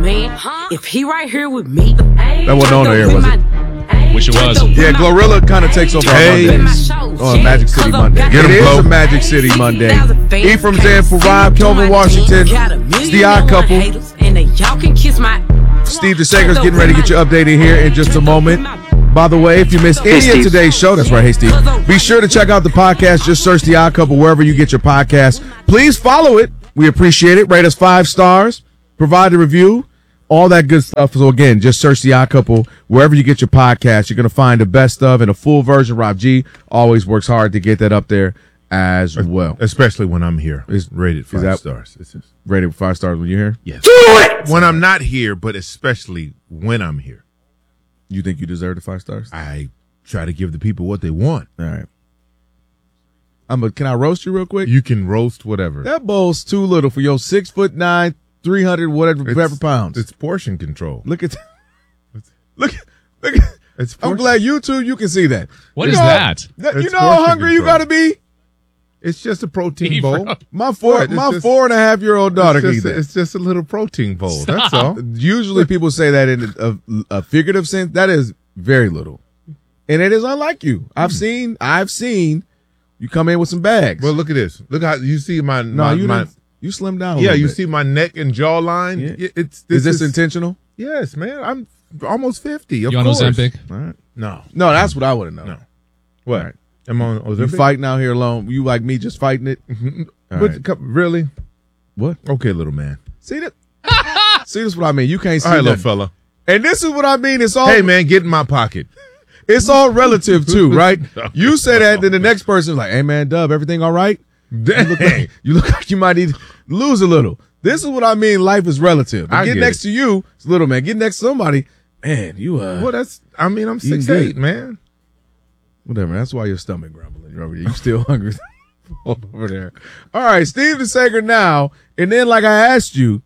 man. If he right here with me, that wasn't on the air, was it? Wish it was. Yeah, Glorilla kind of takes over on Mondays. On Magic City Monday. It is a Magic City Monday. Ephraim's in for Rob, Kelvin Washington. It's the Odd Couple. Steve DeSager's getting ready to get you updated here in just a moment. By the way, if you missed any of today's show, that's right, hey Steve, be sure to check out the podcast. Just search The Odd Couple wherever you get your podcast. Please follow it. We appreciate it. Rate us 5 stars. Provide a review. All that good stuff. So again, just search The Odd Couple wherever you get your podcast. You're going to find the best of and a full version. Rob G always works hard to get that up there as well. Especially when I'm here. It's rated 5 stars. It's rated 5 stars when you're here? Yes. Do it! When I'm not here, but especially when I'm here. You think you deserve the 5 stars? I try to give the people what they want. All right. Can I roast you real quick? You can roast whatever. That bowl's too little for your 6'9", 300 whatever pounds. It's portion control. Look at look at. I'm glad you can see that. What is that? You know how hungry you got to be? It's just a protein bowl. My 4.5-year-old daughter can eat that. It's just a little protein bowl. That's all. Usually people say that in a figurative sense. That is very little. And it is unlike you. I've seen you come in with some bags. Well, look at this. Look how you see my you slimmed down a little bit. You see my neck and jawline? Yeah. Is this intentional? Yes, man. I'm almost 50. Of you on course. Ozempic? All right. No, that's what I would have known. No. What? Right. I'm on Ozempic? You fighting out here alone. You like me just fighting it? Really? What? Okay, little man. See that? See, this is what I mean. You can't see all right, that. Little fella. And this is what I mean. It's all. Hey, man, get in my pocket. It's all relative too, right? You say that, then the next person is like, "Hey, man, Dub, everything all right?" You look like you might need to lose a little. This is what I mean. Life is relative. Get next to you, it's little man. Get next to somebody, man. Well, I'm 6'8", man. Whatever. That's why your stomach grumbling. You're over there. You still hungry over there. All right, Steve DeSager now. And then, like I asked you,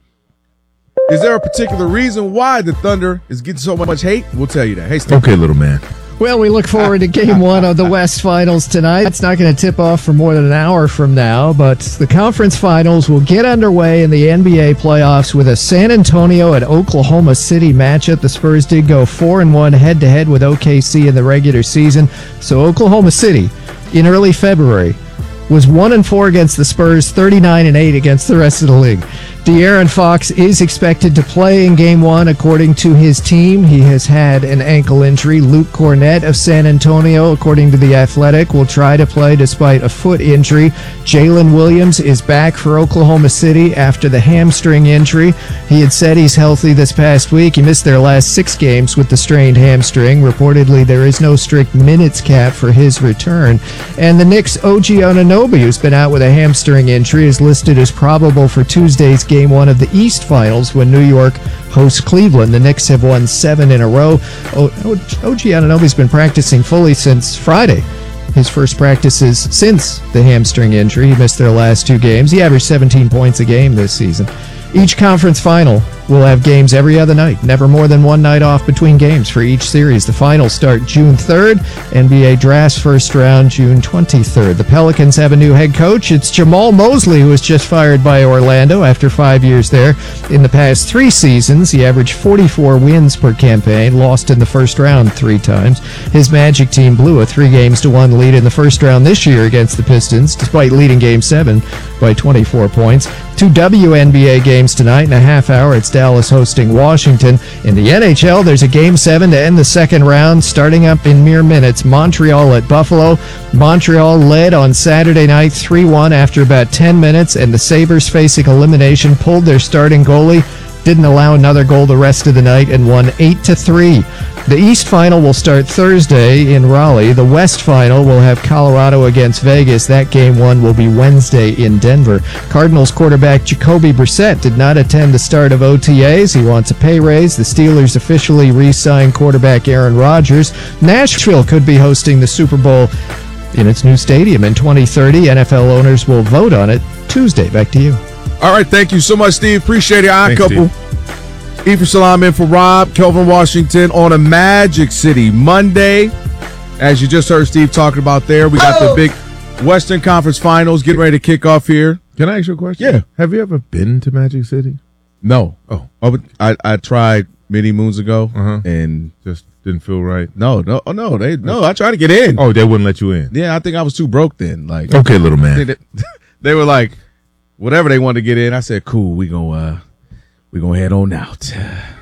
is there a particular reason why the Thunder is getting so much hate? We'll tell you that. Hey, Steve. Okay, little man. Well, we look forward to Game 1 of the West Finals tonight. It's not going to tip off for more than an hour from now, but the conference finals will get underway in the NBA playoffs with a San Antonio and Oklahoma City matchup. The Spurs did go 4-1 head-to-head with OKC in the regular season, so Oklahoma City in early February was 1-4 against the Spurs, 39-8 against the rest of the league. De'Aaron Fox is expected to play in Game 1 according to his team. He has had an ankle injury. Luke Cornett of San Antonio, according to The Athletic, will try to play despite a foot injury. Jalen Williams is back for Oklahoma City after the hamstring injury. He had said he's healthy this past week. He missed their last 6 games with the strained hamstring. Reportedly, there is no strict minutes cap for his return. And the Knicks' OG Anunoby, who's been out with a hamstring injury, is listed as probable for Tuesday's Game 1 of the East Finals when New York hosts Cleveland. The Knicks have won 7 in a row. OG Anunoby's been practicing fully since Friday. His first practices since the hamstring injury. He missed their last 2 games. He averaged 17 points a game this season. Each conference final will have games every other night. Never more than one night off between games for each series. The finals start June 3rd. NBA drafts first round June 23rd. The Pelicans have a new head coach. It's Jamal Mosley, who was just fired by Orlando after 5 years there. In the past 3 seasons, he averaged 44 wins per campaign, lost in the first round 3 times. His Magic team blew a 3-1 lead in the first round this year against the Pistons, despite leading Game 7 by 24 points. 2 WNBA games tonight in a half hour. It's Dallas hosting Washington. In the NHL, there's a Game 7 to end the second round, starting up in mere minutes. Montreal at Buffalo. Montreal led on Saturday night 3-1 after about 10 minutes, and the Sabres, facing elimination, pulled their starting goalie, didn't allow another goal the rest of the night, and won 8-3. The East Final will start Thursday in Raleigh. The West Final will have Colorado against Vegas. That Game 1 will be Wednesday in Denver. Cardinals quarterback Jacoby Brissett did not attend the start of OTAs. He wants a pay raise. The Steelers officially re-signed quarterback Aaron Rodgers. Nashville could be hosting the Super Bowl in its new stadium in 2030. NFL owners will vote on it Tuesday. Back to you. All right, thank you so much, Steve. Appreciate it. Odd Couple. Ephraim Salam in for Rob, Kelvin Washington on a Magic City Monday. As you just heard Steve talking about there, we got the big Western Conference Finals getting ready to kick off here. Can I ask you a question? Yeah. Have you ever been to Magic City? No. Oh. But I tried many moons ago, Uh-huh. and Just didn't feel right. no. I tried to get in. Oh, they wouldn't let you in. Yeah, I think I was too broke then. Like, Okay, little man. they were like, whatever they wanted to get in. I said, cool. We gonna head on out.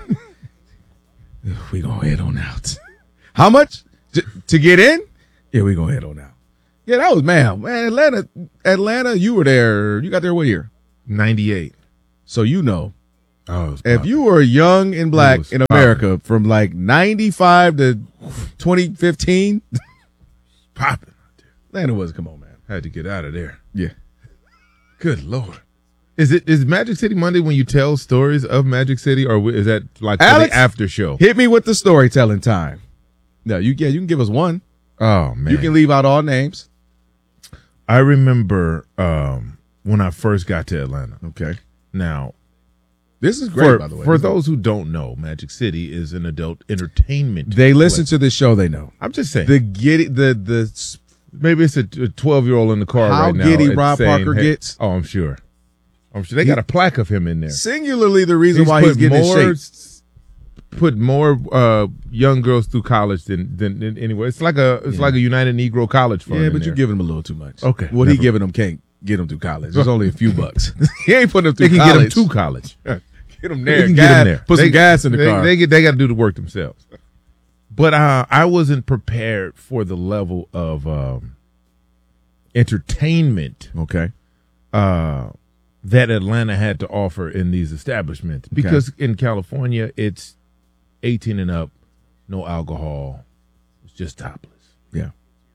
We gonna head on out. How much to get in? Yeah, we gonna head on out. Yeah, that was man. Atlanta. You were there. You got there what year? 98. So you know, Oh, it was if you were young and It black was in America from like 95 to 2015, popping. Atlanta was. Come on, man. Had to get out of there. Yeah. Good Lord. Is Magic City Monday when you tell stories of Magic City, or is that like for Alex, the after show? Hit me with the storytelling time. No, you can give us one. Oh man, You can leave out all names. I remember when I first got to Atlanta. Okay. Now, This is great, by the way. For those who don't know, Magic City is an adult entertainment. They listen place. to this show, they know. I'm just saying. Maybe it's a 12-year-old in the car how right now. giddy it's Rob saying, Parker hey- gets. Oh, I'm sure. They got a plaque of him in there. Singularly the reason why he's put getting in more, shape. put more young girls through college than anywhere. It's like a United Negro College fund. Yeah, in but you're there. giving him a little too much. Okay, What he never- giving them can't get him through college. It's only a few bucks. He ain't putting them They through can college. get him to college. Get him They there. can Gas, get him there. Put some gas in the car. They got to do the work themselves. But I wasn't prepared for the level of entertainment Okay. that Atlanta had to offer in these establishments. Because in California, it's 18 and up, no alcohol. It's just topless. Yeah.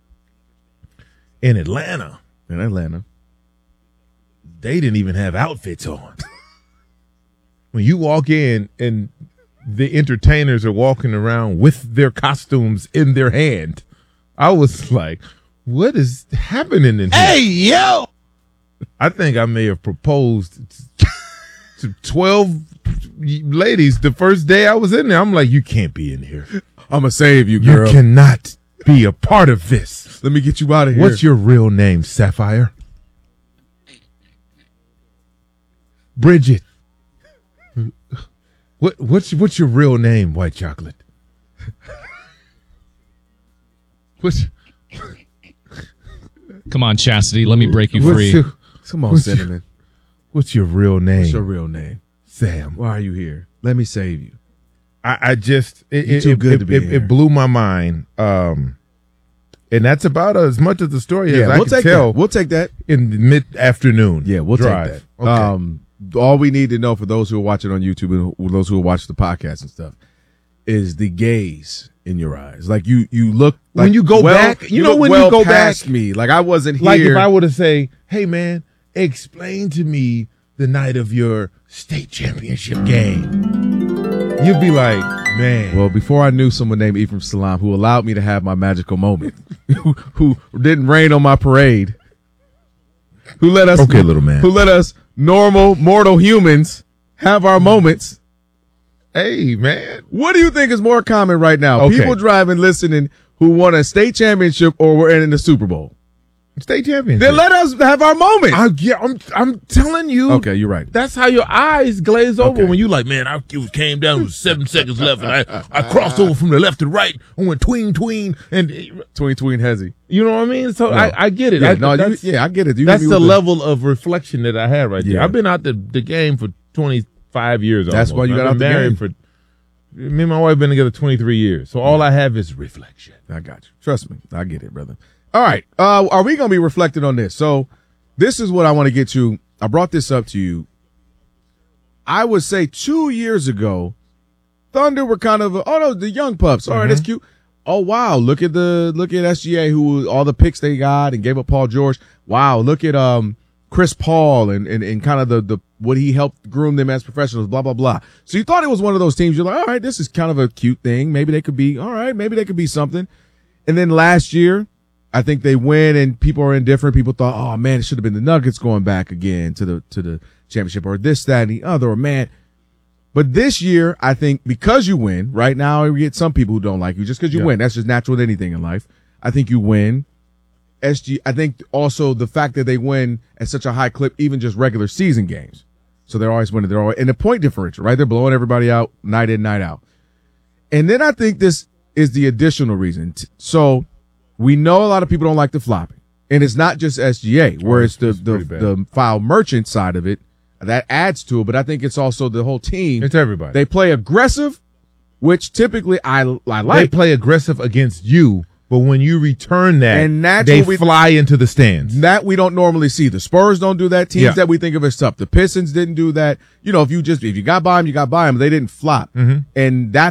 In Atlanta, In Atlanta. they didn't even have outfits on. When you walk in and the entertainers are walking around with their costumes in their hand, I was like, what is happening in here? Hey, yo! I think I may have proposed to 12 ladies the first day I was in there. I'm like, you can't be in here. I'm going to save you, You girl. cannot be a part of this. Let me get you out of here. What's your real name, Sapphire? Bridget. What's your real name, White Chocolate? What's Come on, Chastity. Let me break you free. Come on, what's your- Cinnamon. what's your real name? What's your real name? Sam. Why are you here? Let me save you. I just You're too good to be here. It blew my mind. And that's about as much of the story as I we'll can take tell that. We'll take that. in the mid-afternoon. Yeah, we'll drive. take that. Okay. All we need to know for those who are watching on YouTube and those who are watching the podcast and stuff is the gaze in your eyes. Like you look like When you go back, you know, look when you go past back- me, like I wasn't here. Like if I were to say, hey, man, explain to me the night of your state championship game, you'd be like, man. Well, before I knew someone named Ephraim Salam who allowed me to have my magical moment, who didn't rain on my parade, who let us, Okay, little man. who let us normal mortal humans have our moments. Hey, man. What do you think is more common right now? Okay. People driving, listening, who won a state championship or were in the Super Bowl. State championship. Then let us have our moment. I'm telling you. Okay, you're right. That's how your eyes glaze over Okay. when you like, man, I came down with 7 seconds left, and I crossed over from the left to right and went tween, and Tween hezzy. you know what I mean? So No. I get it. Yeah, I I get it. You that's hit me the with level of reflection that I had right there. Yeah. I've been out the game for 25 years. That's why almost. you got I've out been the married game. for. Me and my wife been together 23 years. So all I have is reflection. I got you. Trust me. I get it, brother. All right. Are we going to be reflecting on this? So this is what I want to get to. I brought this up to you. I would say 2 years ago, Thunder were kind of, the young pups. All right, that's cute. Oh, wow. Look at SGA, who all the picks they got and gave up Paul George. Wow. Look at Chris Paul and kind of the what he helped groom them as professionals, blah, blah, blah. So you thought it was one of those teams. You're like, all right, this is kind of a cute thing. Maybe they could be, all right, maybe they could be something. And then last year, I think they win and people are indifferent. People thought, oh man, it should have been the Nuggets going back again to the championship or this, that, and the other, or man. But this year, I think because you win, right now we get some people who don't like you just because you win. That's just natural with anything in life. I think you win. I think also the fact that they win at such a high clip, even just regular season games. So they're always winning. And the point differential, right? They're blowing everybody out night in, night out. And then I think this is the additional reason. So we know a lot of people don't like the flopping. And it's not just SGA, where it's the foul merchant side of it. That adds to it, but I think it's also the whole team. It's everybody. They play aggressive, which typically I like. They play aggressive against you, but when you return that, and that's they what fly into the stands. That we don't normally see. The Spurs don't do that. Teams that we think of as tough. The Pistons didn't do that. You know, if you got by them, you got by them. They didn't flop. And that's